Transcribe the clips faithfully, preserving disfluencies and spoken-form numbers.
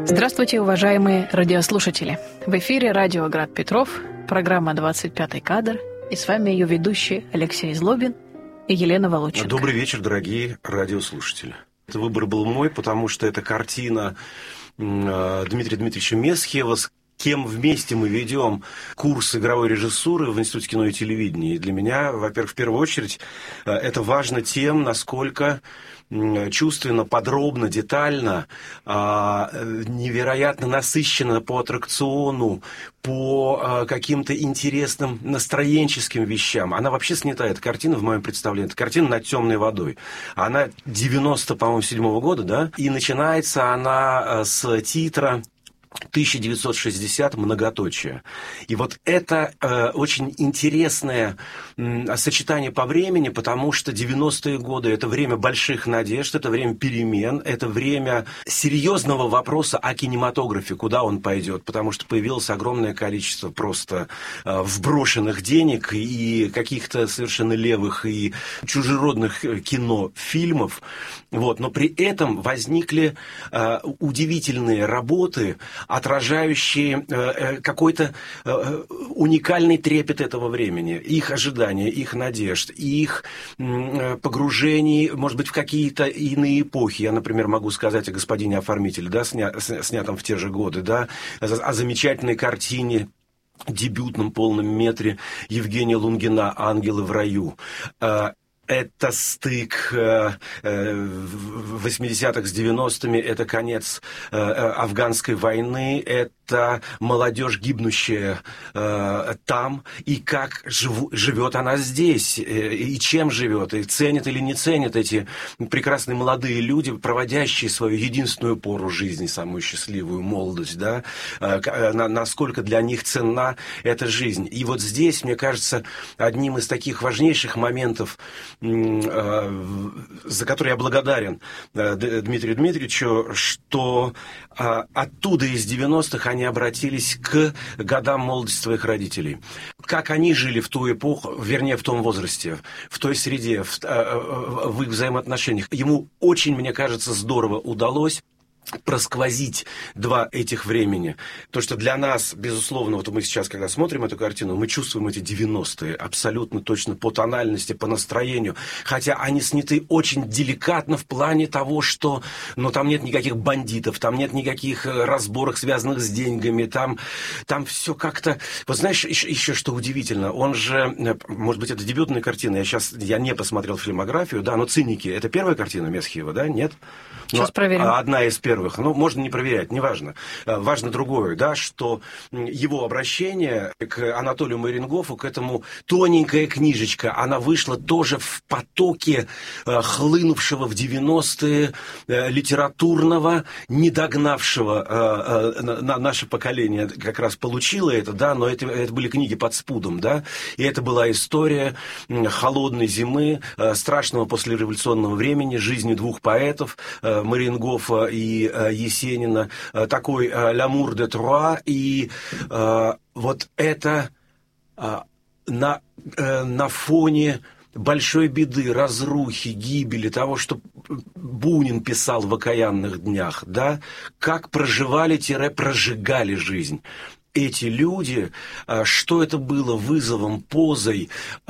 Здравствуйте, уважаемые радиослушатели! В эфире радио «Град Петров», программа «двадцать пятый кадр», и с вами ее ведущие Алексей Злобин и Елена Волоченко. Добрый вечер, дорогие радиослушатели. Это выбор был мой, потому что это картина Дмитрия Дмитриевича Месхиева, с кем вместе мы ведем курс игровой режиссуры в Институте кино и телевидения. И для меня, во-первых, в первую очередь, это важно тем, насколько чувственно, подробно, детально, невероятно насыщенно по аттракциону, по каким-то интересным настроенческим вещам. Она вообще снята, эта картина, в моем представлении, это картина «Над темной водой». Она девяносто, по-моему, седьмого года, да? И начинается она с титра тысяча девятьсот шестьдесят, многоточие. И вот это э, очень интересное э, сочетание по времени, потому что девяностые годы – это время больших надежд, это время перемен, это время серьезного вопроса о кинематографе, куда он пойдет, потому что появилось огромное количество просто э, вброшенных денег и каких-то совершенно левых и чужеродных кинофильмов. Вот. Но при этом возникли э, удивительные работы, отражающие э, какой-то э, уникальный трепет этого времени, их ожидания, их надежд, их э, погружений, может быть, в какие-то иные эпохи. Я, например, могу сказать о «Господине оформителе», да, сня, снятом в те же годы, да, о замечательной картине, дебютном полном метре Евгения Лунгина «Ангелы в раю». Это стык восьмидесятых с девяностыми, это конец афганской войны, это молодежь, гибнущая там, и как живу, живет она здесь, и чем живет, и ценят или не ценят эти прекрасные молодые люди, проводящие свою единственную пору жизни, самую счастливую молодость, да, насколько для них ценна эта жизнь. И вот здесь, мне кажется, одним из таких важнейших моментов, за который я благодарен Дмитрию Дмитриевичу, что оттуда из девяностых они обратились к годам молодости своих родителей. Как они жили в ту эпоху, вернее, в том возрасте, в той среде, в, в их взаимоотношениях. Ему очень, мне кажется, здорово удалось просквозить два этих времени. То, что для нас, безусловно, вот мы сейчас, когда смотрим эту картину, мы чувствуем эти девяностые абсолютно точно по тональности, по настроению. Хотя они сняты очень деликатно в плане того, что ну, там нет никаких бандитов, там нет никаких разборок, связанных с деньгами, там, там все как-то... Вот знаешь, еще, еще что удивительно, он же, может быть, это дебютная картина, я сейчас я не посмотрел фильмографию, да, но «Циники» — это первая картина Месхиева, да, нет? Сейчас но проверим. Одна из первых. Ну, можно не проверять, неважно. Важно другое, да, что его обращение к Анатолию Марингофу, к этому тоненькая книжечка, она вышла тоже в потоке хлынувшего в девяностые литературного, не догнавшего наше поколение как раз получило это, да, но это, это были книги под спудом, да, и это была история холодной зимы, страшного послереволюционного времени, жизни двух поэтов, Марингофа и Есенина, такой «L'Amour de Troyes», и вот это на, на фоне большой беды, разрухи, гибели, того, что Бунин писал в «Окаянных днях», да, как проживали-прожигали жизнь эти люди, что это было вызовом, позой,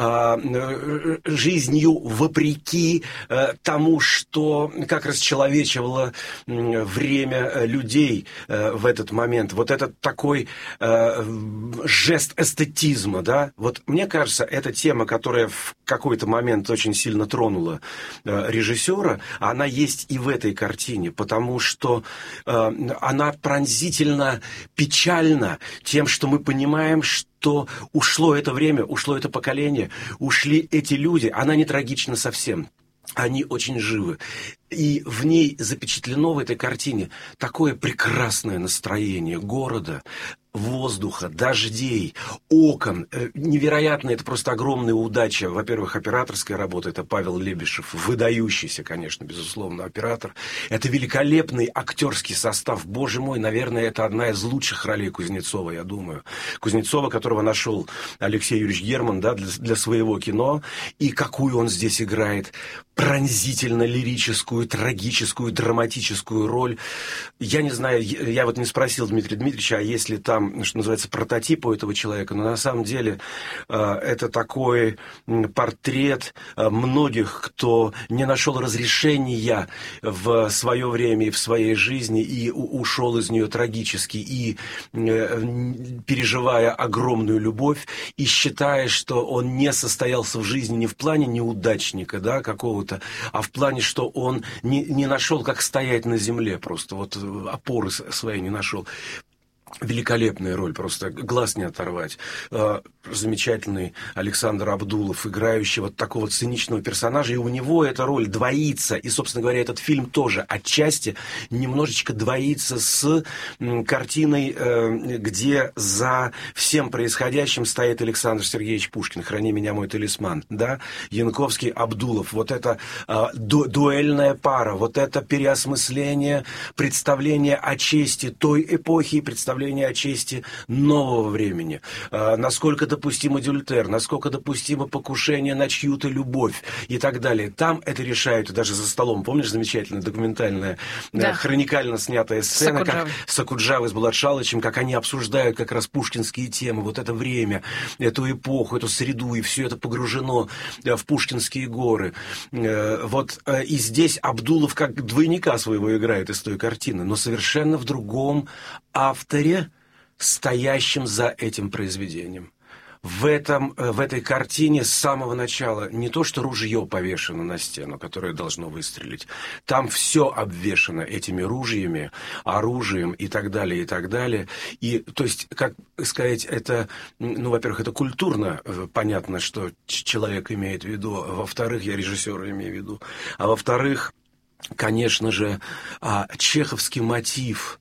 жизнью вопреки тому, что, как расчеловечивало время людей в этот момент. Вот этот такой жест эстетизма, да. Вот мне кажется, эта тема, которая в какой-то момент очень сильно тронула режиссера, она есть и в этой картине, потому что она пронзительно печальна тем, что мы понимаем, что ушло это время, ушло это поколение, ушли эти люди. Она не трагична совсем. Они очень живы. И в ней запечатлено, в этой картине, такое прекрасное настроение города, воздуха, дождей, окон. Невероятно, это просто огромная удача. Во-первых, операторская работа, это Павел Лебешев, выдающийся, конечно, безусловно, оператор. Это великолепный актерский состав. Боже мой, наверное, это одна из лучших ролей Кузнецова, я думаю. Кузнецова, которого нашел Алексей Юрьевич Герман, да, для, для своего кино. И какую он здесь играет пронзительно-лирическую, трагическую, драматическую роль. Я не знаю, я вот не спросил Дмитрия Дмитриевича, а есть ли там, что называется, прототип у этого человека, но на самом деле э, это такой портрет э, многих, кто не нашел разрешения в свое время и в своей жизни, и у- ушел из нее трагически, и э, переживая огромную любовь, и считая, что он не состоялся в жизни не в плане неудачника, да, какого-то, а в плане, что он не, не нашел, как стоять на земле, просто вот опоры своей не нашел. Великолепная роль, просто глаз не оторвать. Замечательный Александр Абдулов, играющий вот такого циничного персонажа, и у него эта роль двоится, и, собственно говоря, этот фильм тоже отчасти немножечко двоится с картиной, где за всем происходящим стоит Александр Сергеевич Пушкин, «Храни меня, мой талисман», да, Янковский, Абдулов, вот это ду- дуэльная пара, вот это переосмысление, представление о чести той эпохи и представление о чести нового времени. А, насколько допустим адюльтер, насколько допустимо покушение на чью-то любовь и так далее. Там это решают даже за столом. Помнишь замечательная документальная, да. хроникально снятая сцена, Сакуджавы. как Сакуджавы с Буладшалычем, как они обсуждают как раз пушкинские темы, вот это время, эту эпоху, эту среду, и все это погружено в Пушкинские горы. Вот и здесь Абдулов как двойника своего играет из той картины, но совершенно в другом авторе, стоящем за этим произведением. В, этом, в этой картине с самого начала не то, что ружье повешено на стену, которое должно выстрелить. Там все обвешано этими ружьями, оружием и так далее, и так далее. И, то есть, как сказать, это, ну, во-первых, это культурно понятно, что человек имеет в виду. Во-вторых, я режиссера имею в виду. А во-вторых, конечно же, чеховский мотив,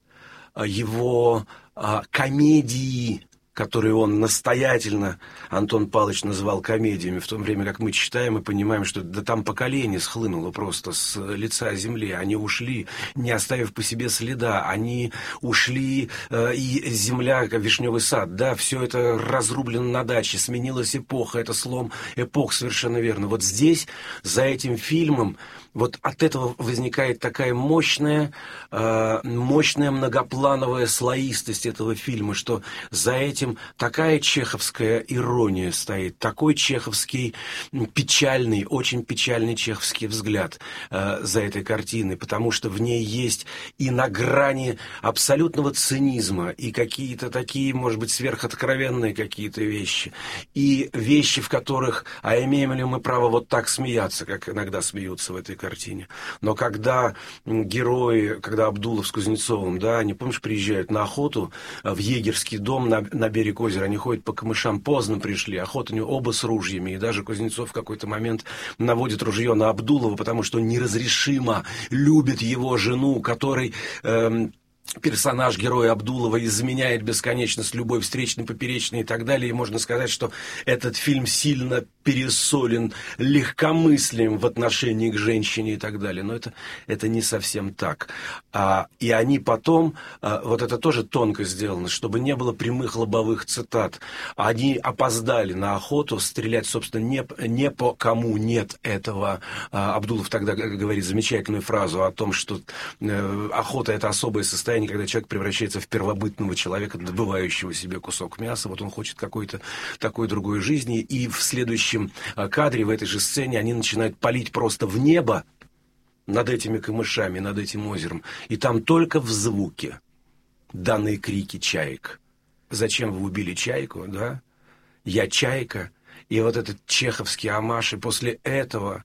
его а, комедии, которые он настоятельно, Антон Павлович, называл комедиями, в то время как мы читаем и понимаем, что да там поколение схлынуло просто с лица земли, они ушли, не оставив по себе следа, они ушли, э, и земля, как вишневый сад, да, все это разрублено на даче, сменилась эпоха, это слом эпох, совершенно верно. Вот здесь, за этим фильмом, вот от этого возникает такая мощная, э, мощная многоплановая слоистость этого фильма, что за этим такая чеховская ирония стоит, такой чеховский печальный, очень печальный чеховский взгляд э, за этой картиной, потому что в ней есть и на грани абсолютного цинизма, и какие-то такие, может быть, сверхоткровенные какие-то вещи, и вещи, в которых, а имеем ли мы право вот так смеяться, как иногда смеются в этой картине. Но когда герои, когда Абдулов с Кузнецовым, да, они, помнишь, приезжают на охоту в егерский дом на, на берег озера, они ходят по камышам, поздно пришли, охота у него оба с ружьями, и даже Кузнецов в какой-то момент наводит ружье на Абдулова, потому что он неразрешимо любит его жену, которой... Эм, персонаж героя Абдулова изменяет бесконечно с любой встречной, поперечной и так далее. И можно сказать, что этот фильм сильно пересолен легкомыслием в отношении к женщине и так далее. Но это, это не совсем так. А, и они потом, а, вот это тоже тонко сделано, чтобы не было прямых лобовых цитат. Они опоздали на охоту, стрелять, собственно, не, не по кому нет этого. А, Абдулов тогда говорит замечательную фразу о том, что э, охота – это особое состояние, когда человек превращается в первобытного человека, добывающего себе кусок мяса. Вот он хочет какой-то такой другой жизни. И в следующем кадре, в этой же сцене, они начинают палить просто в небо над этими камышами, над этим озером. И там только в звуке данные крики чаек. Зачем вы убили чайку, да? Я чайка. И вот этот чеховский омаж. И после этого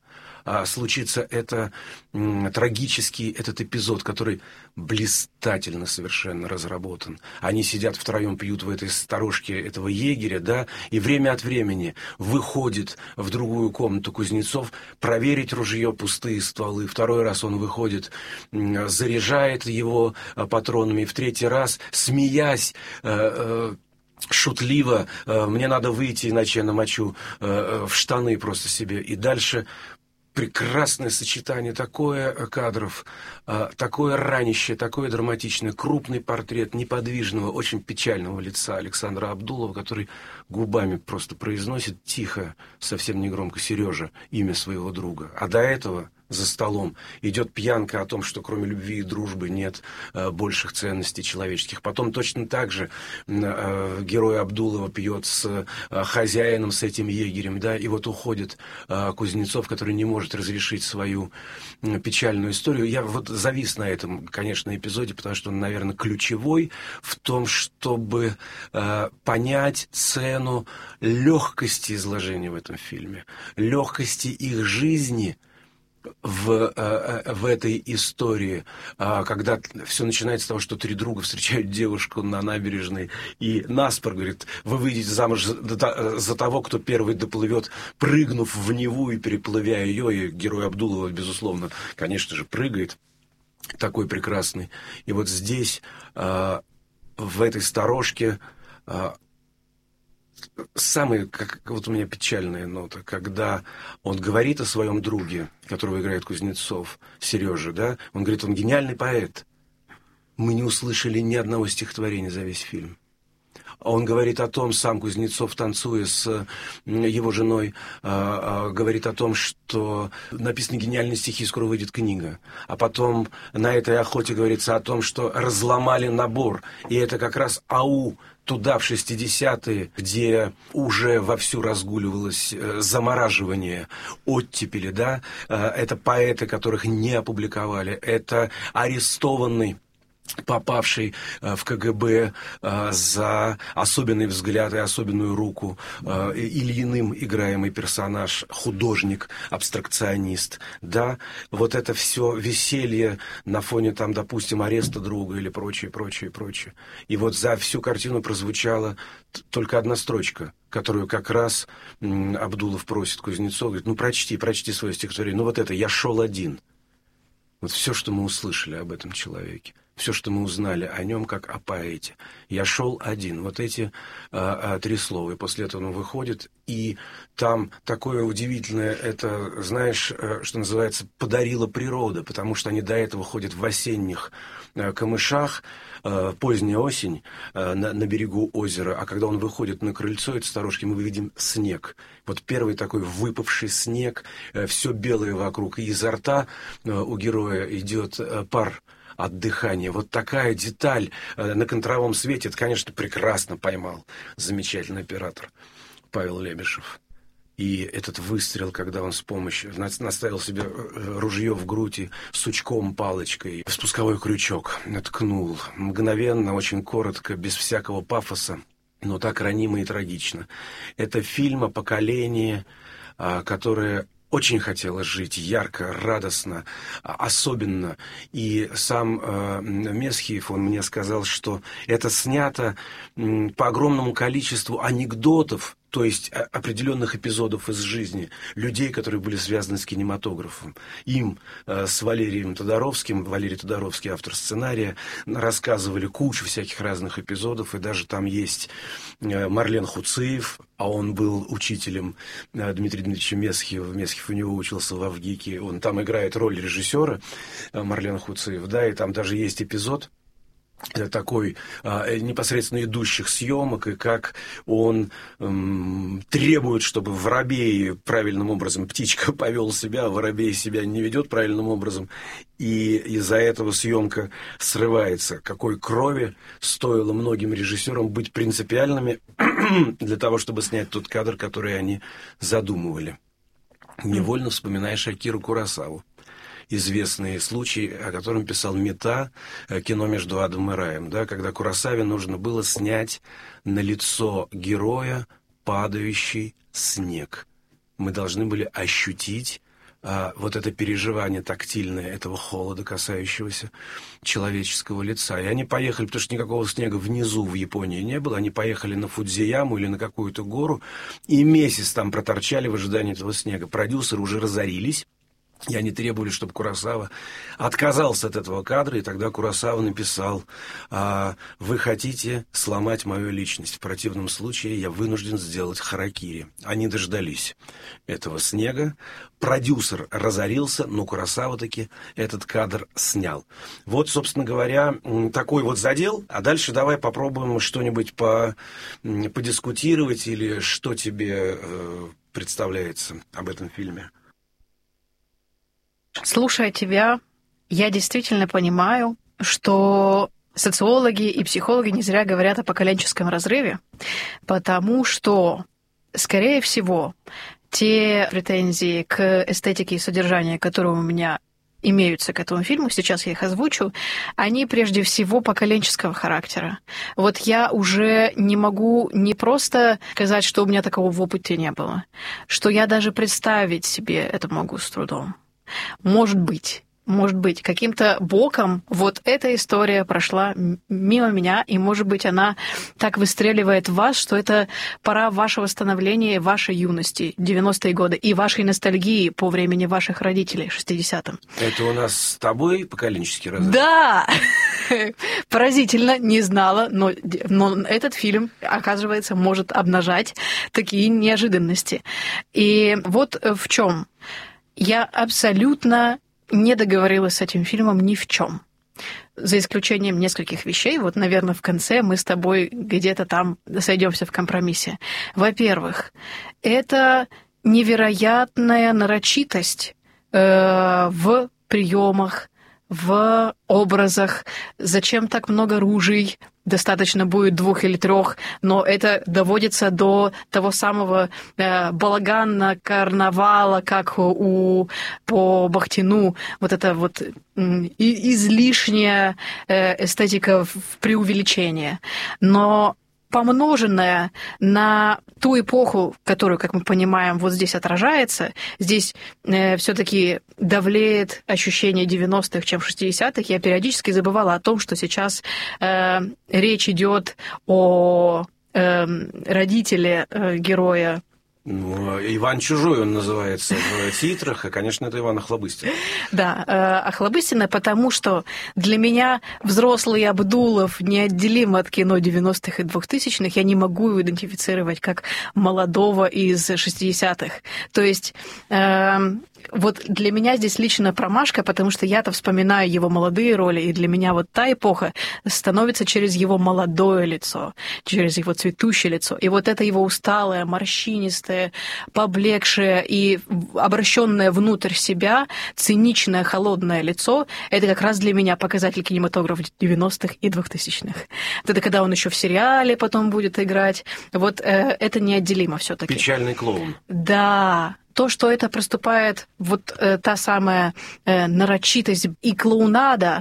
а, случится это м, трагический этот эпизод, который блистательно совершенно разработан. Они сидят втроем, пьют в этой сторожке этого егеря, да, и время от времени выходит в другую комнату Кузнецов проверить ружье, пустые стволы. Второй раз он выходит, м, заряжает его а, патронами, и в третий раз, смеясь, э, э, шутливо, мне надо выйти, иначе я намочу в штаны просто себе. И дальше прекрасное сочетание, такое кадров, такое ранище, такое драматичное, крупный портрет неподвижного, очень печального лица Александра Абдулова, который губами просто произносит тихо, совсем негромко, Сережа, имя своего друга. А до этого за столом идет пьянка о том, что кроме любви и дружбы нет э, больших ценностей человеческих. Потом точно так же э, герой Абдулова пьет с э, хозяином, с этим егерем, да, и вот уходит э, Кузнецов, который не может разрешить свою э, печальную историю. Я вот завис на этом, конечно, эпизоде, потому что он, наверное, ключевой в том, чтобы э, понять цену легкости изложения в этом фильме, легкости их жизни в, в этой истории, когда все начинается с того, что три друга встречают девушку на набережной, и наспор говорит: вы выйдете замуж за, за того, кто первый доплывет, прыгнув в Неву и переплывя ее, и герой Абдулова, безусловно, конечно же, прыгает, такой прекрасный. И вот здесь, в этой сторожке, самая, как, вот у меня печальная нота, когда он говорит о своем друге, которого играет Кузнецов, Сереже, да, он говорит, он гениальный поэт. Мы не услышали ни одного стихотворения за весь фильм. Он говорит о том, сам Кузнецов, танцуя с его женой, говорит о том, что написаны гениальные стихи, скоро выйдет книга. А потом на этой охоте говорится о том, что разломали набор. И это как раз ау, туда, в шестидесятые, где уже вовсю разгуливалось замораживание, оттепели, да, это поэты, которых не опубликовали, это арестованный, попавший в КГБ э, за особенный взгляд и особенную руку э, Ильиным играемый персонаж, художник, абстракционист, да, вот это все веселье на фоне, там, допустим, ареста друга или прочее, прочее, прочее. И вот за всю картину прозвучала только одна строчка, которую как раз м, Абдулов просит Кузнецова, говорит, ну, прочти, прочти свое стихотворение, ну, вот это «Я шел один». Вот все, что мы услышали об этом человеке. Все, что мы узнали о нем, как о поэте. Я шел один. Вот эти а, а, три слова. И после этого он выходит, и там такое удивительное, это, знаешь, что называется, подарила природа, потому что они до этого ходят в осенних а, камышах, а, поздняя осень а, на, на берегу озера, а когда он выходит на крыльцо этой сторожки, мы видим снег. Вот первый такой выпавший снег, а, все белое вокруг, и изо рта а, у героя идет а, пар от дыхания. Вот такая деталь э, на контровом свете, это, конечно, прекрасно поймал замечательный оператор Павел Лебешев. И этот выстрел, когда он с помощью наставил себе ружье в грудь и сучком, палочкой, в спусковой крючок ткнул. Мгновенно, очень коротко, без всякого пафоса, но так ранимо и трагично. Это фильм о поколении, э, которое очень хотелось жить ярко, радостно, особенно. И сам э, Месхиев, он мне сказал, что это снято э, по огромному количеству анекдотов, то есть определенных эпизодов из жизни людей, которые были связаны с кинематографом. Им э, с Валерием Тодоровским, Валерий Тодоровский, автор сценария, рассказывали кучу всяких разных эпизодов, и даже там есть э, Марлен Хуциев, а он был учителем э, Дмитрия Дмитриевича Месхиева. Месхиев у него учился в Авгике, он там играет роль режиссера, э, Марлен Хуциев, да, и там даже есть эпизод такой а, непосредственно идущих съемок, и как он м, требует, чтобы воробей правильным образом, птичка повел себя, а воробей себя не ведет правильным образом, и из-за этого съемка срывается. Какой крови стоило многим режиссерам быть принципиальными для того, чтобы снять тот кадр, который они задумывали. Невольно вспоминаешь Акиру Куросаву. Известный случай, о котором писал Мета, кино «Между адом и раем», да, когда Куросаве нужно было снять на лицо героя падающий снег. Мы должны были ощутить а, вот это переживание тактильное этого холода, касающегося человеческого лица. И они поехали, потому что никакого снега внизу в Японии не было, они поехали на Фудзияму или на какую-то гору, и месяц там проторчали в ожидании этого снега. Продюсеры уже разорились. И они требовали, чтобы Куросава отказался от этого кадра, и тогда Куросава написал: а, «Вы хотите сломать мою личность, в противном случае я вынужден сделать харакири». Они дождались этого снега, продюсер разорился, но Куросава таки этот кадр снял. Вот, собственно говоря, такой вот задел, а дальше давай попробуем что-нибудь по, подискутировать, или что тебе э, представляется об этом фильме. Слушая тебя, я действительно понимаю, что социологи и психологи не зря говорят о поколенческом разрыве, потому что, скорее всего, те претензии к эстетике и содержанию, которые у меня имеются к этому фильму, сейчас я их озвучу, они прежде всего поколенческого характера. Вот я уже не могу не просто сказать, что у меня такого в опыте не было, что я даже представить себе это могу с трудом. Может быть, может быть, каким-то боком вот эта история прошла мимо меня, и, может быть, она так выстреливает в вас, что это пора вашего становления, вашей юности, девяностые годы, и вашей ностальгии по времени ваших родителей, шестидесятым. Это у нас с тобой поколенческий разрыв? Да! Поразительно, не знала, но, но этот фильм, оказывается, может обнажать такие неожиданности. И вот в чем. Я абсолютно не договорилась с этим фильмом ни в чем. За исключением нескольких вещей. Вот, наверное, в конце мы с тобой где-то там сойдемся в компромиссе. Во-первых, это невероятная нарочитость э, в приемах, в образах. Зачем так много ружей? Достаточно будет двух или трех, но это доводится до того самого э, балагана, карнавала, как у, по Бахтину. Вот это вот э, излишняя э, эстетика в преувеличение. Но помноженное на ту эпоху, которую, как мы понимаем, вот здесь отражается, здесь э, все-таки давлеет ощущение девяностых, чем шестидесятых. Я периодически забывала о том, что сейчас э, речь идет о э, родителе э, героя. Ну, Иван Чужой он называется в титрах, и, конечно, это Иван Охлобыстин. Да, Охлобыстина, потому что для меня взрослый Абдулов неотделим от кино девяностых и двухтысячных, я не могу его идентифицировать как молодого из шестидесятых. То есть э, вот для меня здесь лично промашка, потому что я-то вспоминаю его молодые роли, и для меня вот та эпоха становится через его молодое лицо, через его цветущее лицо. И вот это его усталое, морщинистое, поблекшее и обращенное внутрь себя, циничное, холодное лицо, это как раз для меня показатель кинематографа девяностых и двухтысячных. Это когда он еще в сериале потом будет играть. Вот э, это неотделимо все-таки. Печальный клоун. Да. То, что это проступает, вот э, та самая э, нарочитость и клоунада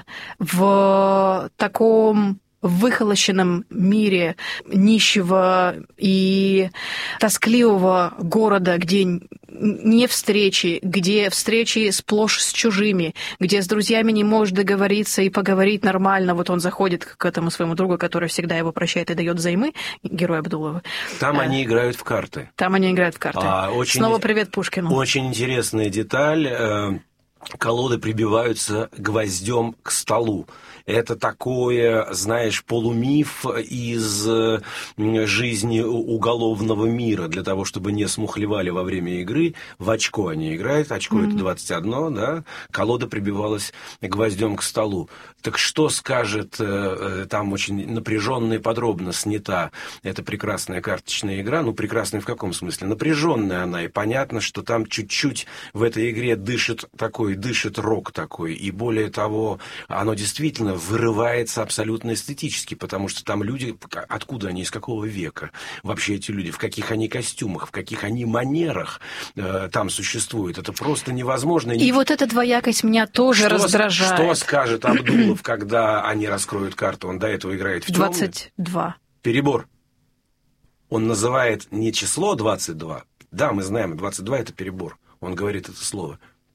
в таком выхолощенном мире нищего и тоскливого города, где не встречи, где встречи сплошь с чужими, где с друзьями не можешь договориться и поговорить нормально. Вот он заходит к этому своему другу, который всегда его прощает и дает взаймы, герой Абдулова. Там а, они играют в карты. Там они играют в карты. А, очень, Снова привет Пушкину. Очень интересная деталь. Колоды прибиваются гвоздем к столу. Это такое, знаешь, полумиф из жизни уголовного мира. Для того, чтобы не смухлевали во время игры, в очко они играют. Очко mm-hmm. это двадцать одно, да? Колода прибивалась гвоздем к столу. Так что скажет, там очень напряженно и подробно снята эта прекрасная карточная игра. Ну, прекрасная в каком смысле? Напряженная она, и понятно, что там чуть-чуть в этой игре дышит такой, дышит рок такой. И более того, оно действительно вырывается абсолютно эстетически, потому что там люди, откуда они, из какого века вообще эти люди, в каких они костюмах, в каких они манерах э, там существуют. Это просто невозможно. И вот эта двоякость меня тоже что, раздражает. Что скажет Абдулов, когда они раскроют карту? Он до этого играет в темную. двадцать два. Перебор. Он называет не число двадцать два. Да, мы знаем, двадцать два это перебор. Он говорит это слово.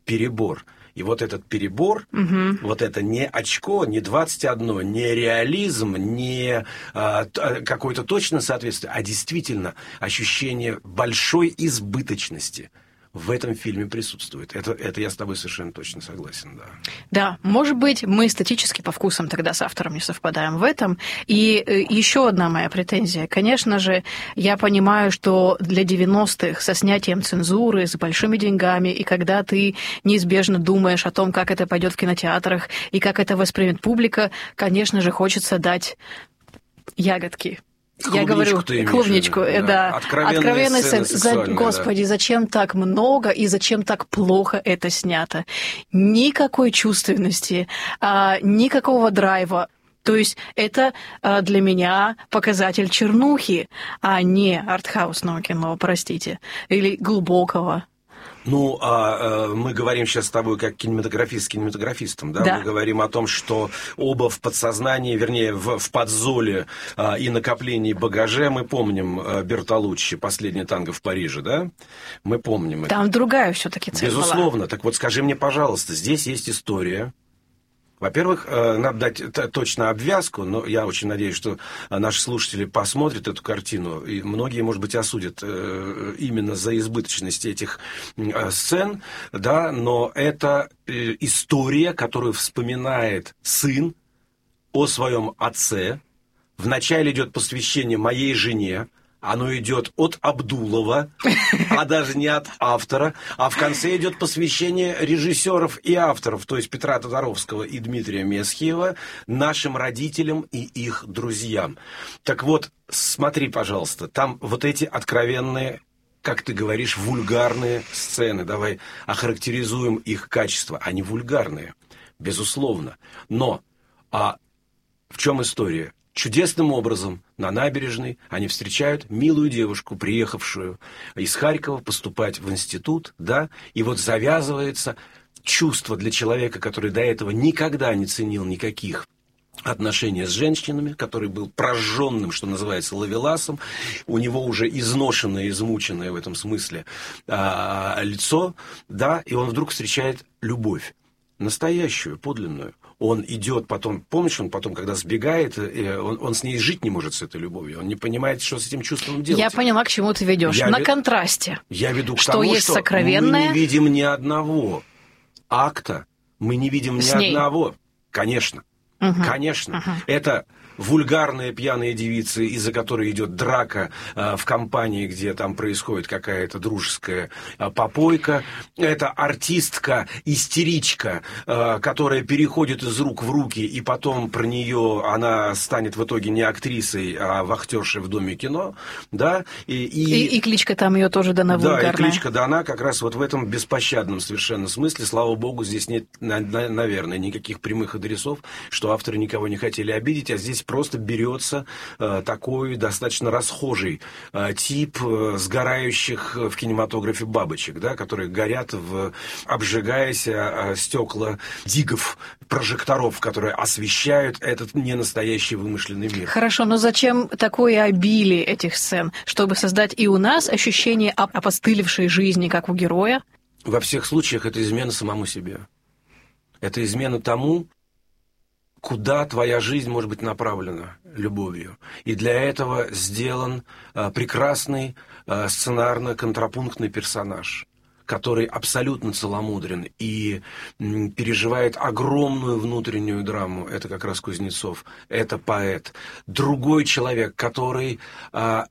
перебор. И вот этот перебор, угу. вот это не очко, не двадцать одно, не реализм, не а, какое-то точное соответствие, а действительно ощущение большой избыточности в этом фильме присутствует. Это, это я с тобой совершенно точно согласен, да. Да, может быть, мы эстетически по вкусам тогда с автором не совпадаем в этом. И еще одна моя претензия. Конечно же, я понимаю, что для девяностых со снятием цензуры, с большими деньгами, и когда ты неизбежно думаешь о том, как это пойдет в кинотеатрах и как это воспримет публика, конечно же, хочется дать ягодки. Я говорю, клубничку, да. да. Откровенные, Откровенные сцены, сцены. За... Господи, да. зачем так много и зачем так плохо это снято? Никакой чувственности, а, никакого драйва. То есть это а, для меня показатель чернухи, а не артхаусного кино, простите, или глубокого. Ну, а, а, мы говорим сейчас с тобой как кинематографист с кинематографистом, да? да? Мы говорим о том, что оба в подсознании, вернее, в, в подзоле а, и накоплении багажа, мы помним а, Бертолуччи, «Последний танго в Париже», да? Мы помним Там это. Другая все-таки цель Безусловно. была. Так вот, скажи мне, пожалуйста, здесь есть история. Во-первых, надо дать точно обвязку, но я очень надеюсь, что наши слушатели посмотрят эту картину, и многие, может быть, осудят именно за избыточность этих сцен, да, но это история, которую вспоминает сын о своем отце. Вначале идет посвящение моей жене. Оно идет от Абдулова, а даже не от автора, а в конце идет посвящение режиссеров и авторов, то есть Петра Тодоровского и Дмитрия Месхиева, нашим родителям и их друзьям. Так вот, смотри, пожалуйста, там вот эти откровенные, как ты говоришь, вульгарные сцены. Давай охарактеризуем их качество. Они вульгарные, безусловно. Но а в чем история? Чудесным образом на набережной они встречают милую девушку, приехавшую из Харькова поступать в институт, да, и вот завязывается чувство для человека, который до этого никогда не ценил никаких отношения с женщинами, который был прожженным, что называется, ловеласом, у него уже изношенное, измученное в этом смысле а, лицо, да, и он вдруг встречает любовь, настоящую, подлинную. Он идет потом, помнишь, он потом, когда сбегает, он, он с ней жить не может, с этой любовью. Он не понимает, что с этим чувством делать. Я поняла, к чему ты ведешь. Я На ве... контрасте. Я веду к что тому, есть что сокровенное... мы не видим ни одного акта, мы не видим ни с ней. одного. Конечно, угу. конечно. Угу. Это... вульгарные пьяные девицы, из-за которой идет драка э, в компании, где там происходит какая-то дружеская э, попойка. Это артистка, истеричка, э, которая переходит из рук в руки, и потом про нее она станет в итоге не актрисой, а вахтершей в Доме кино. Да? И, и... И, и кличка там ее тоже дана вульгарная. Да, и кличка дана как раз вот в этом беспощадном совершенно смысле. Слава богу, здесь нет, на, на, наверное, никаких прямых адресов, что авторы никого не хотели обидеть, а здесь просто берется э, такой достаточно расхожий э, тип э, сгорающих в кинематографе бабочек, да, которые горят, в, обжигаясь э, стекла дигов, прожекторов, которые освещают этот ненастоящий вымышленный мир. Хорошо, но зачем такое обилие этих сцен? Чтобы создать и у нас ощущение опостылевшей жизни, как у героя? Во всех случаях это измена самому себе. Это измена тому, куда твоя жизнь может быть направлена любовью. И для этого сделан а, прекрасный а, сценарно-контрапунктный персонаж, который абсолютно целомудрен и м, переживает огромную внутреннюю драму. Это как раз Кузнецов. Это поэт. Другой человек, который... А,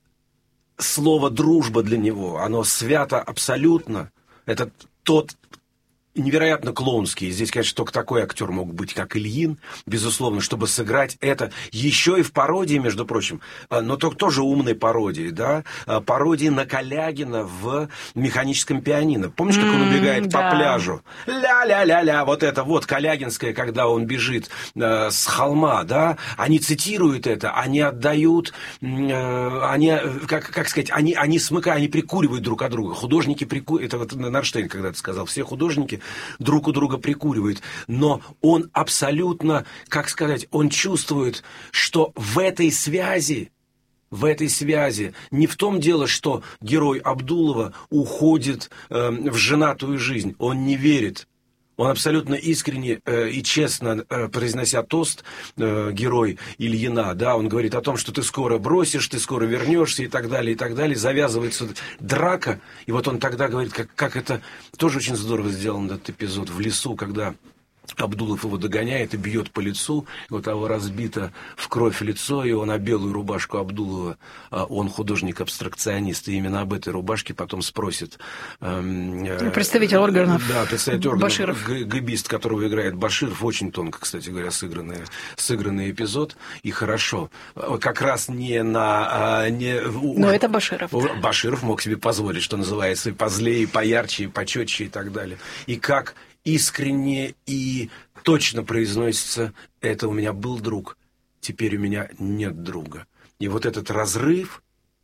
слово «дружба» для него, оно свято абсолютно. Это тот... невероятно клоунский. Здесь, конечно, только такой актер мог быть, как Ильин, безусловно, чтобы сыграть это еще и в пародии, между прочим, но только тоже умной пародии, да, пародии на Калягина в «Механическом пианино». Помнишь, как он убегает mm, по да. пляжу? Ля-ля-ля-ля, вот это вот Калягинское, когда он бежит э, с холма, да, они цитируют это, они отдают, э, они, как, как сказать, они, они смыкают, они прикуривают друг от друга. Художники прикуривают, это вот Нарштейн когда-то сказал, все художники друг у друга прикуривают, но он абсолютно, как сказать, он чувствует, что в этой связи, в этой связи, не в том дело, что герой Абдулова уходит э, в женатую жизнь, он не верит Он абсолютно искренне э, и честно, э, произнося тост, э, герой Ильина, да, он говорит о том, что ты скоро бросишь, ты скоро вернешься и так далее, и так далее. Завязывается драка, и вот он тогда говорит, как, как это тоже очень здорово сделан этот эпизод в лесу, когда Абдулов его догоняет и бьет по лицу, вот того разбито в кровь лицо, и он о белую рубашку Абдулова, он художник-абстракционист, и именно об этой рубашке потом спросит э, представитель органов, да, представитель органов, Баширов. гэбист, которого играет Баширов, очень тонко, кстати говоря, сыгранный, сыгранный эпизод, и хорошо, как раз не на... Не, Но это Баширов. Баширов мог себе позволить, что называется, и позлее, и поярче, и почетче, и так далее. И как искренне и точно произносится: это у меня был друг, теперь у меня нет друга. И вот этот разрыв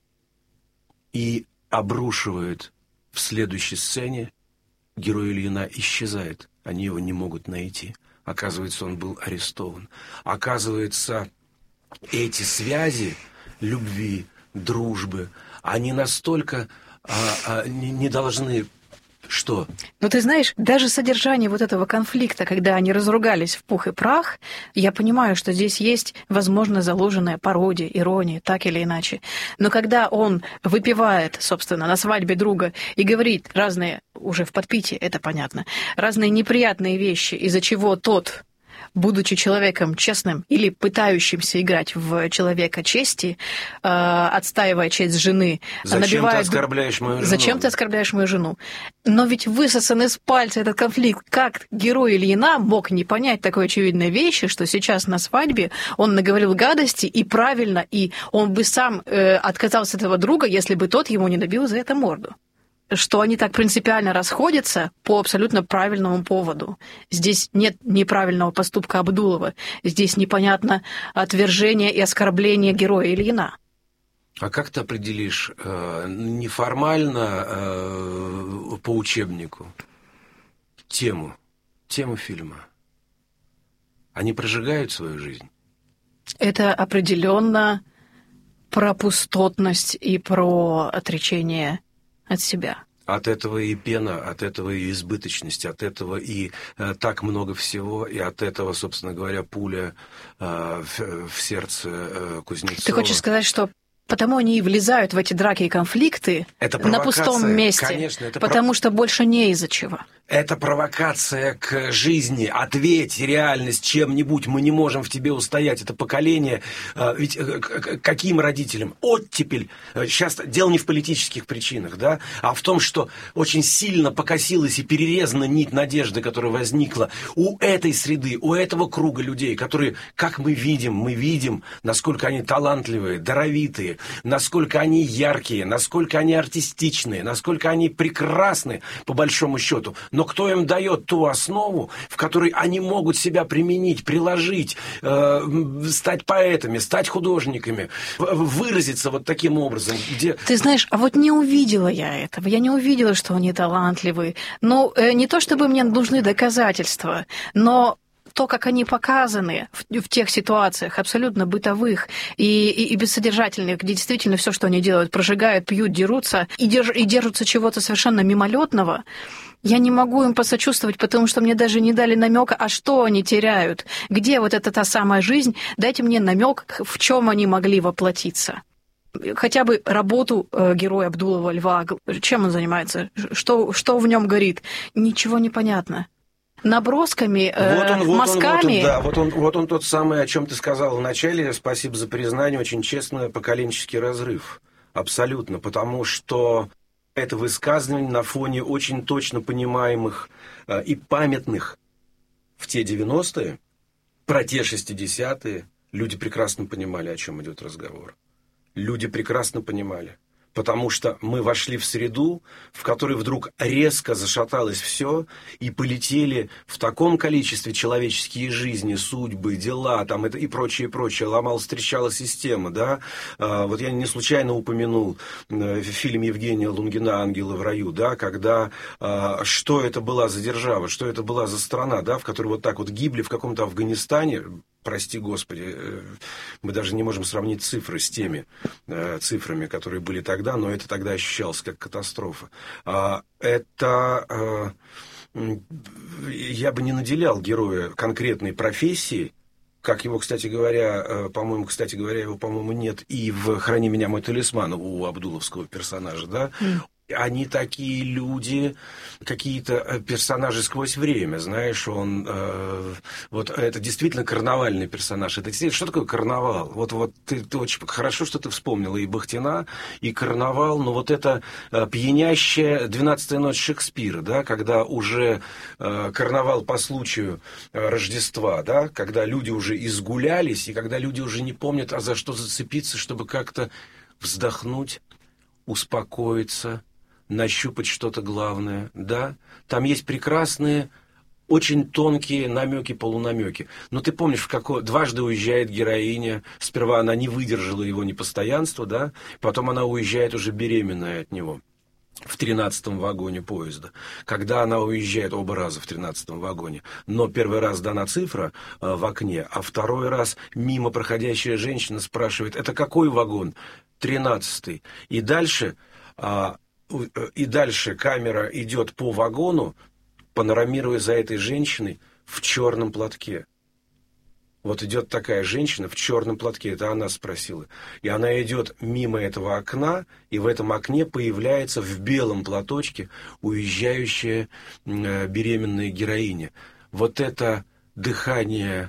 и обрушивает в следующей сцене, герой Ильина исчезает, они его не могут найти. Оказывается, он был арестован. Оказывается, эти связи любви, дружбы, они настолько а, а, не, не должны... Что? Ну, ты знаешь, даже содержание вот этого конфликта, когда они разругались в пух и прах, я понимаю, что здесь есть, возможно, заложенная пародия, ирония, так или иначе. Но когда он выпивает, собственно, на свадьбе друга и говорит разные, уже в подпитии, это понятно, разные неприятные вещи, из-за чего тот, будучи человеком честным или пытающимся играть в человека чести, э, отстаивая честь жены, Зачем набивает... ты оскорбляешь мою жену? Зачем ты оскорбляешь мою жену? Но ведь высосан из пальца этот конфликт. Как герой Ильина мог не понять такой очевидной вещи, что сейчас на свадьбе он наговорил гадости, и правильно, и он бы сам э, отказался от этого друга, если бы тот ему не набил за это морду. Что они так принципиально расходятся по абсолютно правильному поводу. Здесь нет неправильного поступка Абдулова. Здесь непонятно отвержение и оскорбление героя Ильина. А как ты определишь э, неформально э, по учебнику тему, тему фильма? Они прожигают свою жизнь? Это определенно про пустотность и про отречение от себя. От этого и пена, от этого и избыточность, от этого и э, так много всего, и от этого, собственно говоря, пуля э, в, в сердце э, Кузнецова. Ты хочешь сказать, что потому они и влезают в эти драки и конфликты на пустом месте, конечно, это потому пров... что больше не из-за чего. Это провокация к жизни. Ответь, реальность, чем-нибудь. Мы не можем в тебе устоять. Это поколение. Ведь каким родителям? Оттепель. Сейчас дело не в политических причинах, да, а в том, что очень сильно покосилась и перерезана нить надежды, которая возникла у этой среды, у этого круга людей, которые, как мы видим, мы видим, насколько они талантливые, даровитые, насколько они яркие, насколько они артистичные, насколько они прекрасны, по большому счету. Но кто им дает ту основу, в которой они могут себя применить, приложить, э, стать поэтами, стать художниками, выразиться вот таким образом, где... Ты знаешь, а вот не увидела я этого. Я не увидела, что они талантливые. Ну, э, не то чтобы мне нужны доказательства, но... то, как они показаны в, в тех ситуациях, абсолютно бытовых и, и, и бессодержательных, где действительно все, что они делают, прожигают, пьют, дерутся и, держ, и держатся чего-то совершенно мимолетного, я не могу им посочувствовать, потому что мне даже не дали намека, а что они теряют, где вот эта та самая жизнь, дайте мне намек, в чем они могли воплотиться. Хотя бы работу э, героя Абдулова Льва, чем он занимается, что, что в нем горит, ничего не понятно. Набросками, э, вот он, вот мазками. Он, вот он, да, вот он, вот он тот самый, о чем ты сказал в начале. Спасибо за признание, очень честно, поколенческий разрыв. Абсолютно, потому что это высказывание на фоне очень точно понимаемых э, и памятных в те девяностые, про те шестидесятые, люди прекрасно понимали, о чем идет разговор. Люди прекрасно понимали. Потому что мы вошли в среду, в которой вдруг резко зашаталось все, и полетели в таком количестве человеческие жизни, судьбы, дела, там это и прочее, и прочее. Ломал, встречала система, да. А, вот я не случайно упомянул в фильме Евгения Лунгина «Ангелы в раю», да, когда а, что это была за держава, что это была за страна, да, в которой вот так вот гибли в каком-то Афганистане. Прости Господи, мы даже не можем сравнить цифры с теми э, цифрами, которые были тогда, но это тогда ощущалось как катастрофа. А, это, э, я бы не наделял героя конкретной профессией, как его, кстати говоря, по-моему, кстати говоря, его, по-моему, нет и в «Храни меня, мой талисман» у абдуловского персонажа, да? Mm. Они такие люди, какие-то персонажи сквозь время, знаешь, он, э, вот это действительно карнавальный персонаж. Это действительно, что такое карнавал? Вот, вот ты, ты очень хорошо, что ты вспомнила и Бахтина, и карнавал, но вот это э, пьянящая «Двенадцатая ночь» Шекспира, да, когда уже э, карнавал по случаю э, Рождества, да, когда люди уже изгулялись, и когда люди уже не помнят, а за что зацепиться, чтобы как-то вздохнуть, успокоиться, нащупать что-то главное, да? Там есть прекрасные, очень тонкие намеки, полунамеки. Но ты помнишь, в какой... дважды уезжает героиня. Сперва она не выдержала его непостоянства, да? Потом она уезжает уже беременная от него в тринадцатом вагоне поезда. Когда она уезжает оба раза в тринадцатом вагоне, но первый раз дана цифра э, в окне, а второй раз мимо проходящая женщина спрашивает: это какой вагон? тринадцатый. И дальше... Э, И дальше камера идет по вагону, панорамируя за этой женщиной в черном платке. Вот идет такая женщина в черном платке, это она спросила. И она идет мимо этого окна, и в этом окне появляется в белом платочке уезжающая э, беременная героиня. Вот это дыхание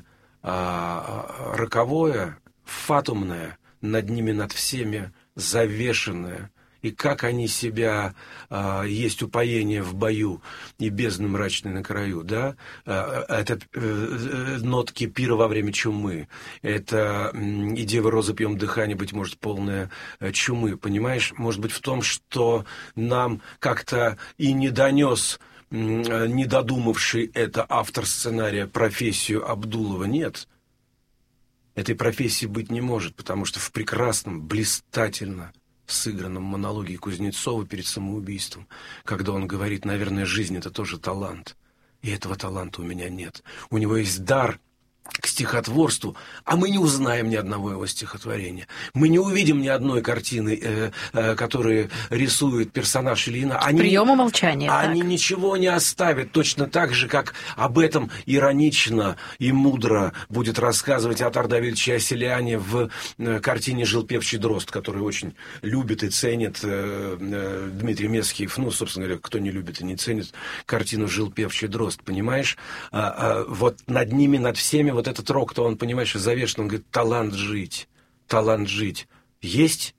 э, роковое, фатумное, над ними, над всеми завешенное. И как они себя, а, есть упоение в бою и бездны мрачной на краю, да? А, это а, нотки пира во время чумы. Это и «Девы розы пьем дыхание», быть может, полное чумы. Понимаешь? Может быть, в том, что нам как-то и не донес, не додумавший это автор сценария, профессию Абдулова. Нет. Этой профессии быть не может, потому что в прекрасном, блистательно сыгранном монологе Кузнецова перед самоубийством, когда он говорит: наверное, жизнь — это тоже талант. И этого таланта у меня нет. У него есть дар к стихотворству, а мы не узнаем ни одного его стихотворения. Мы не увидим ни одной картины, э, э, которые рисует персонаж Ильина. Они, приема молчания. Они так. ничего не оставят, точно так же, как об этом иронично и мудро будет рассказывать Атар Давидович Асселяне в э, картине «Жил певчий дрозд», которую очень любит и ценит э, э, Дмитрий Месхиев. Ну, собственно говоря, кто не любит и не ценит картину «Жил певчий дрозд», понимаешь? А, а, вот над ними, над всеми вот этот рок-то, он, понимаешь, завешен, он говорит: талант жить, талант жить. Есть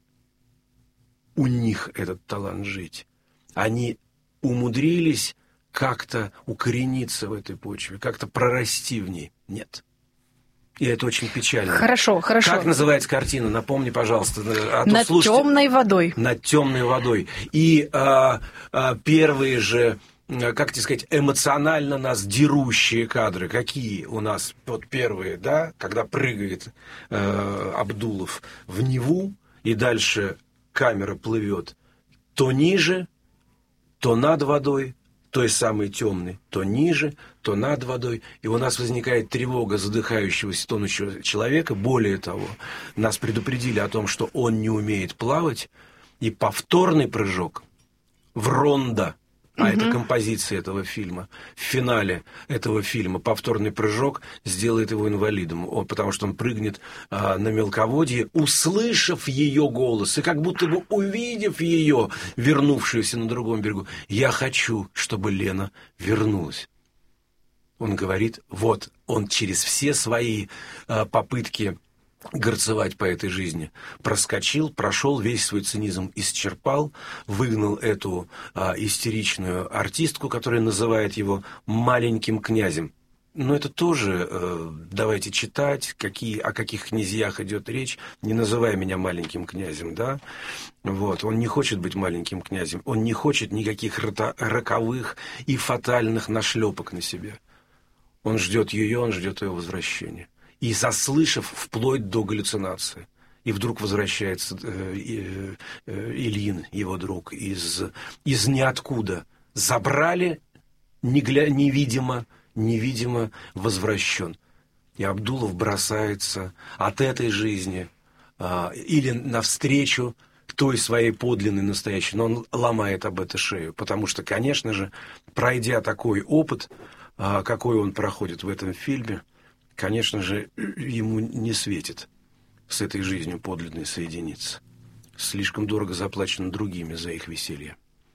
у них этот талант жить. Они умудрились как-то укорениться в этой почве, как-то прорасти в ней. Нет. И это очень печально. Хорошо, хорошо. Как называется картина? Напомни, пожалуйста. А то, «Над слушайте, темной водой». «Над темной водой». И а, а, первые же, как тебе сказать, эмоционально нас дерущие кадры, какие у нас вот первые, да, когда прыгает э, Абдулов в Неву, и дальше камера плывет то ниже, то над водой, той самой темной, то ниже, то над водой, и у нас возникает тревога задыхающегося, тонущего человека. Более того, нас предупредили о том, что он не умеет плавать, и повторный прыжок в рондо, а угу. это композиция этого фильма, в финале этого фильма повторный прыжок сделает его инвалидом, он, потому что он прыгнет а, на мелководье, услышав ее голос, и как будто бы увидев ее, вернувшуюся на другом берегу: «Я хочу, чтобы Лена вернулась». Он говорит, вот он через все свои а, попытки горцевать по этой жизни проскочил, прошел, весь свой цинизм исчерпал, выгнал эту а, истеричную артистку, которая называет его маленьким князем. Но это тоже э, давайте читать, какие, о каких князьях идет речь. Не называй меня маленьким князем, да? Вот. Он не хочет быть маленьким князем, он не хочет никаких рота- роковых и фатальных нашлепок на себе. Он ждет ее, он ждет ее возвращения. И заслышав вплоть до галлюцинации. И вдруг возвращается э, э, Ильин, его друг, из, из ниоткуда. Забрали, не гля, невидимо, невидимо возвращен. И Абдулов бросается от этой жизни э, или навстречу той своей подлинной, настоящей, но он ломает об это шею, потому что, конечно же, пройдя такой опыт, какой он проходит в этом фильме, конечно же, ему не светит с этой жизнью подлинной соединиться. Слишком дорого заплачено другими за их веселье.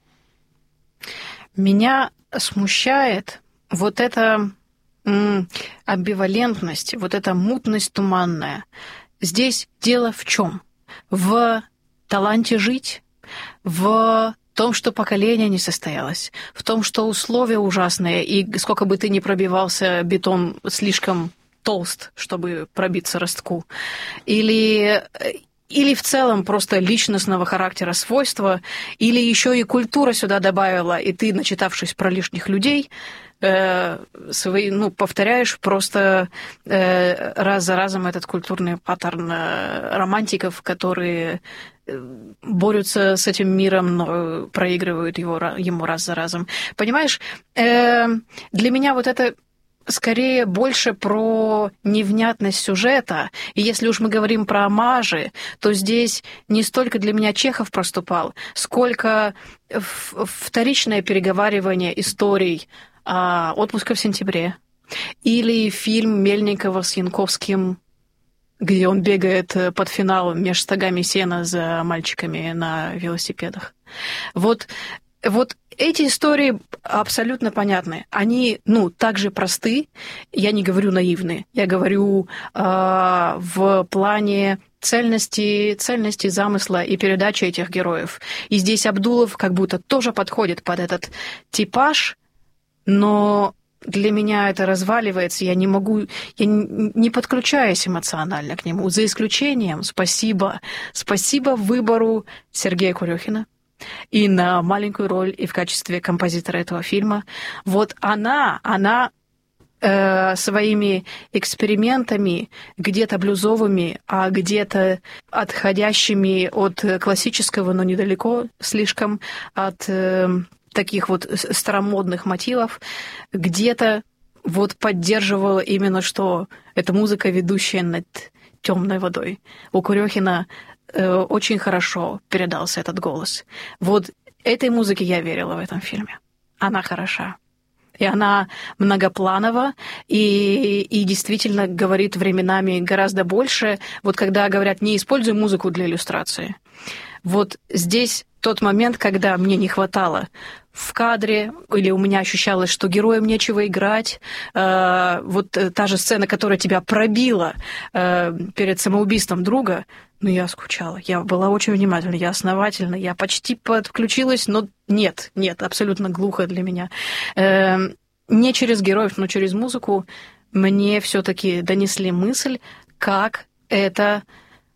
Меня смущает вот эта м, амбивалентность, вот эта мутность туманная. Здесь дело в чем? В таланте жить, в том, что поколение не состоялось, в том, что условия ужасные, и сколько бы ты ни пробивался, бетон слишком толст, чтобы пробиться ростку. Или... Или в целом просто личностного характера свойства, или еще и культура сюда добавила, и ты, начитавшись про лишних людей, э, свои, ну, повторяешь просто э, раз за разом этот культурный паттерн э, романтиков, которые борются с этим миром, но проигрывают его, ему раз за разом. Понимаешь, э, для меня вот это... скорее больше про невнятность сюжета. И если уж мы говорим про омажи, то здесь не столько для меня Чехов проступал, сколько вторичное переговаривание историй «Отпуска в сентябре» или фильм Мельникова с Янковским, где он бегает под финал меж стогами сена за мальчиками на велосипедах. Вот, вот эти истории абсолютно понятны. Они, ну, также просты. Я не говорю наивны. Я говорю э, в плане цельности, цельности замысла и передачи этих героев. И здесь Абдулов как будто тоже подходит под этот типаж, но для меня это разваливается. Я не могу, я не подключаюсь эмоционально к нему. За исключением, спасибо, спасибо выбору Сергея Курехина и на маленькую роль, и в качестве композитора этого фильма. Вот она, она э, своими экспериментами, где-то блюзовыми, а где-то отходящими от классического, но недалеко слишком от э, таких вот старомодных мотивов, где-то вот поддерживала именно, что это музыка, ведущая над темной водой. У Курехина очень хорошо передался этот голос. Вот этой музыке я верила в этом фильме. Она хороша. И она многопланова, и, и действительно говорит временами гораздо больше. Вот когда говорят, не используй музыку для иллюстрации. Вот здесь тот момент, когда мне не хватало в кадре, или у меня ощущалось, что героям нечего играть. Э, вот та же сцена, которая тебя пробила э, перед самоубийством друга, ну, я скучала. Я была очень внимательна, я основательна, я почти подключилась, но нет, нет, абсолютно глухо для меня. Э, не через героев, но через музыку мне все-таки донесли мысль, как это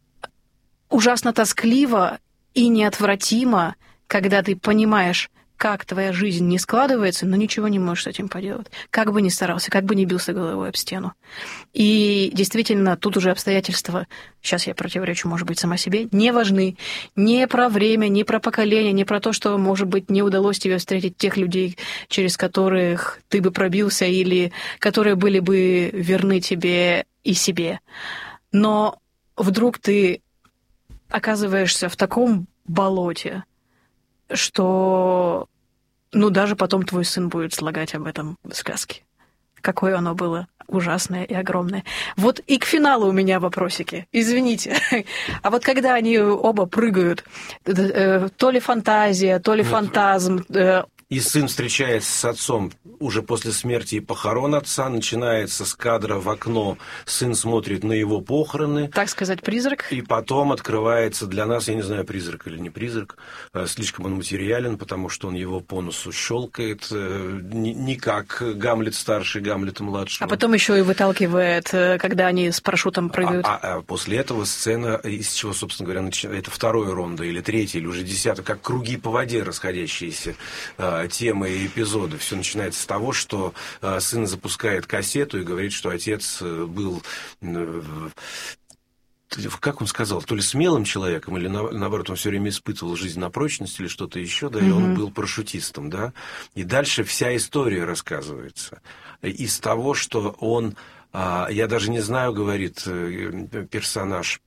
ужасно тоскливо и неотвратимо, когда ты понимаешь, как твоя жизнь не складывается, но ничего не можешь с этим поделать. Как бы ни старался, как бы ни бился головой об стену. И действительно, тут уже обстоятельства, сейчас я противоречу, может быть, сама себе, не важны. Не про время, не про поколение, не про то, что, может быть, не удалось тебе встретить тех людей, через которых ты бы пробился, или которые были бы верны тебе и себе. Но вдруг ты оказываешься в таком болоте, что, ну, даже потом твой сын будет слагать об этом сказки. Какое оно было ужасное и огромное. Вот и к финалу у меня вопросики. Извините. А вот когда они оба прыгают, то ли фантазия, то ли фантазм... И сын встречается с отцом уже после смерти и похорон отца. Начинается с кадра в окно. Сын смотрит на его похороны. Так сказать, призрак. И потом открывается для нас, я не знаю, призрак или не призрак. Слишком он материален, потому что он его по носу щелкает. Не как Гамлет старший, Гамлет младший. А потом еще и выталкивает, когда они с парашютом прыгают. А, а, а после этого сцена, из чего, собственно говоря, начинается, это второй ронда, или третий, или уже десятый, как круги по воде расходящиеся темы и эпизоды. Все начинается с того, что э, сын запускает кассету и говорит, что отец был, э, как он сказал, то ли смелым человеком, или на, наоборот, он все время испытывал жизнь на прочность или что-то еще, да, mm-hmm. и он был парашютистом, да. И дальше вся история рассказывается. Из того, что он, э, я даже не знаю, говорит э, персонаж,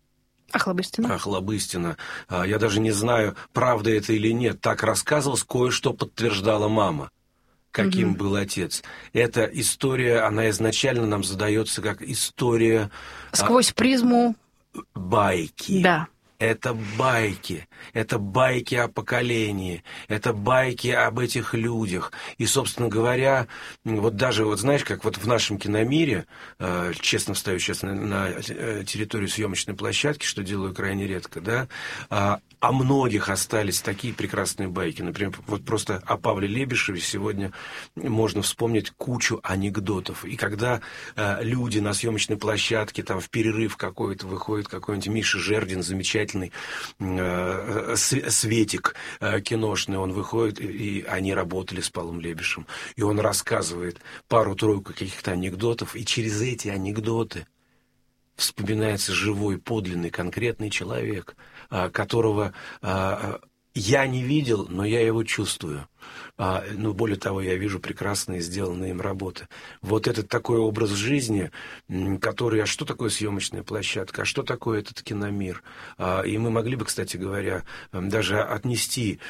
Охлобыстина. Охлобыстина. Я даже не знаю, правда это или нет. Так рассказывалось, кое-что подтверждала мама. Каким mm-hmm. был отец. Эта история, она изначально нам задается как история... Сквозь призму... Байки. Да. Это байки, это байки о поколении, это байки об этих людях. И, собственно говоря, вот даже, вот знаешь, как вот в нашем киномире, э, честно встаю сейчас на, на территорию съемочной площадки, что делаю крайне редко, да, э, о многих остались такие прекрасные байки. Например, вот просто о Павле Лебешеве сегодня можно вспомнить кучу анекдотов. И когда э, люди на съемочной площадке, там в перерыв какой-то выходит какой-нибудь Миша Жердин, замечательный э, Светик э, киношный, он выходит, и они работали с Павлом Лебешевым. И он рассказывает пару-тройку каких-то анекдотов, и через эти анекдоты вспоминается живой, подлинный, конкретный человек, которого я не видел, но я его чувствую. Ну, более того, я вижу прекрасные сделанные им работы. Вот этот такой образ жизни, который... А что такое съемочная площадка? А что такое этот киномир? И мы могли бы, кстати говоря, даже отнести